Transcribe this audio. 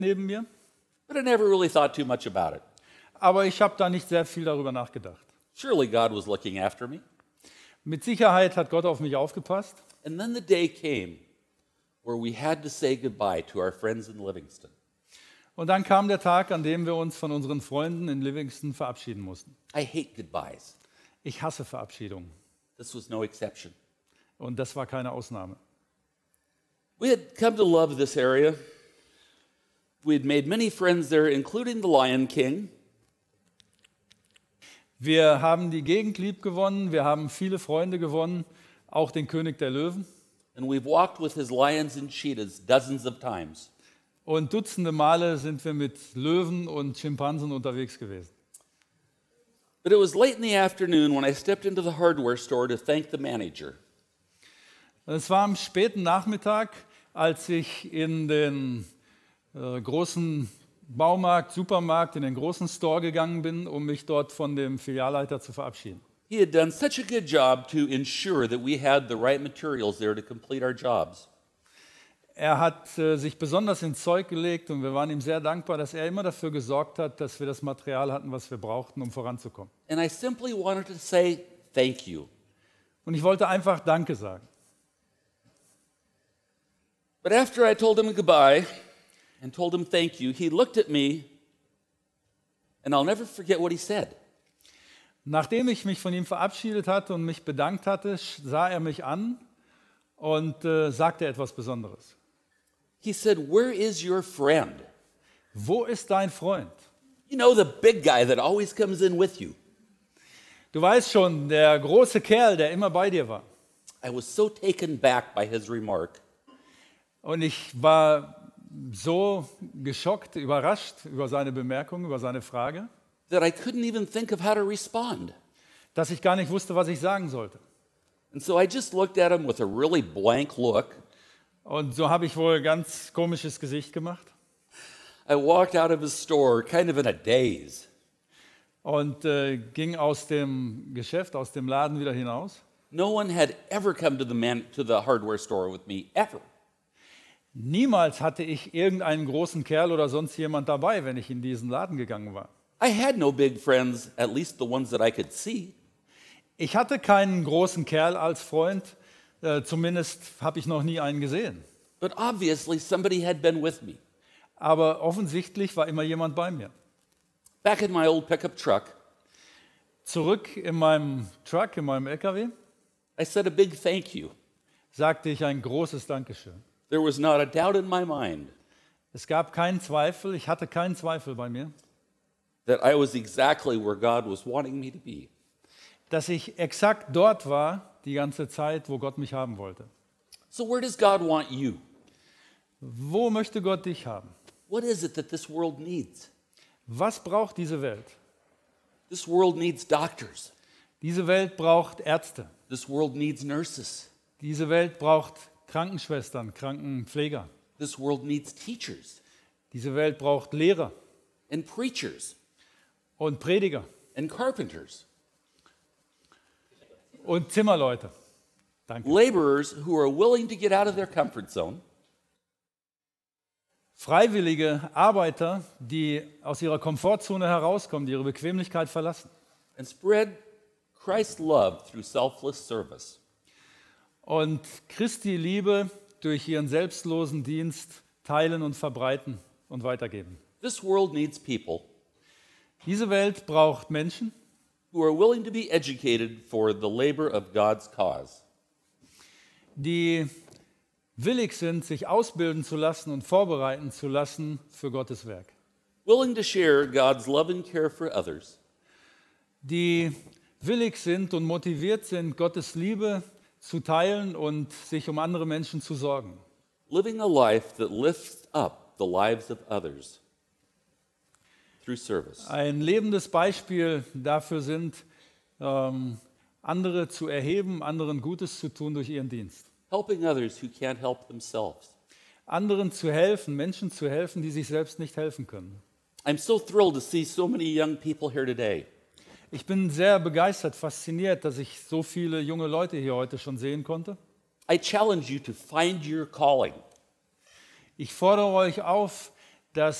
neben mir, but I never really thought too much about it. aber ich habe da nicht sehr viel darüber nachgedacht. Surely God was looking after me. Mit Sicherheit hat Gott auf mich aufgepasst. And then the day came where we had to say goodbye to our friends in Livingston. Und dann kam der Tag, an dem wir uns von unseren Freunden in Livingston verabschieden mussten. I hate goodbyes. Ich hasse Verabschiedungen. This was no exception. Und das war keine Ausnahme. We had come to love this area. We had made many friends there, including the Lion King. Wir haben die Gegend lieb gewonnen, wir haben viele Freunde gewonnen, auch den König der Löwen. And we've walked with his lions and cheetahs dozens of times. Und dutzende Male sind wir mit Löwen und Schimpansen unterwegs gewesen. But it was late in the afternoon when I stepped into the hardware store to thank the manager. Es war am späten Nachmittag, als ich in den großen Baumarkt, Supermarkt, in den großen Store gegangen bin, um mich dort von dem Filialleiter zu verabschieden. He had done such a good job to ensure that we had the right materials there to complete our jobs. Er hat sich besonders ins Zeug gelegt und wir waren ihm sehr dankbar, dass er immer dafür gesorgt hat, dass wir das Material hatten, was wir brauchten, um voranzukommen. And I simply wanted to say thank you. Und ich wollte einfach Danke sagen. But after I told him goodbye and told him thank you, he looked at me, and I'll never forget what he said. Nachdem ich mich von ihm verabschiedet hatte und mich bedankt hatte, sah er mich an und sagte etwas Besonderes. He said, "Where is your friend? Wo ist dein Freund? You know, the big guy that always comes in with you." Du weißt schon, der große Kerl, der immer bei dir war. I was so taken back by his remark. Und ich war so geschockt, überrascht über seine Bemerkung, über seine Frage, That I couldn't even think of how to respond. dass ich gar nicht wusste, was ich sagen sollte. And so I just looked at him with a really blank look. Und so habe ich wohl ein ganz komisches Gesicht gemacht I walked out of his store kind of in a daze. und ging aus dem Geschäft, aus dem Laden wieder hinaus. No one had ever come to the hardware store with me, ever. Niemals hatte ich irgendeinen großen Kerl oder sonst jemand dabei, wenn ich in diesen Laden gegangen war. I had no big friends, at least the ones that I could see. Ich hatte keinen großen Kerl als Freund, zumindest habe ich noch nie einen gesehen. But obviously somebody had been with me. Aber offensichtlich war immer jemand bei mir. Back in my old pickup truck, Zurück in meinem Truck, in meinem LKW, I said a big thank you. sagte ich ein großes Dankeschön. There was not a doubt in my mind Es gab keinen Zweifel, ich hatte keinen Zweifel bei mir, that I was exactly where God was wanting me to be. dass ich exakt dort war, die ganze Zeit, wo Gott mich haben wollte. So where does God want you? Wo möchte Gott dich haben? What is it that this world needs? Was braucht diese Welt? This world needs doctors. Diese Welt braucht Ärzte. This world needs nurses. Diese Welt braucht Krankenschwestern, Krankenpfleger. This world needs teachers Diese Welt braucht Lehrer and preachers und Prediger and carpenters. und Zimmerleute. Danke. Laborers who are willing to get out of their comfort zone Freiwillige Arbeiter, die aus ihrer Komfortzone herauskommen, die ihre Bequemlichkeit verlassen and spread Christ's love through selfless service. und Christi Liebe durch ihren selbstlosen Dienst teilen und verbreiten und weitergeben. This world needs people Diese Welt braucht Menschen, who are willing to be educated for the labor of God's cause. die willig sind, sich ausbilden zu lassen und vorbereiten zu lassen für Gottes Werk. Willing to share God's love and care for others. Die willig sind und motiviert sind, Gottes Liebe zu teilen und sich um andere Menschen zu sorgen. Living a life that lifts up the lives of others through service. Ein lebendes Beispiel dafür sind, andere zu erheben, anderen Gutes zu tun durch ihren Dienst. Helping others who can't help themselves. Anderen zu helfen, Menschen zu helfen, die sich selbst nicht helfen können. I'm so thrilled to see so many young people here today. Ich bin sehr begeistert, fasziniert, dass ich so viele junge Leute hier heute schon sehen konnte. I challenge you to find your calling. Ich fordere euch auf, dass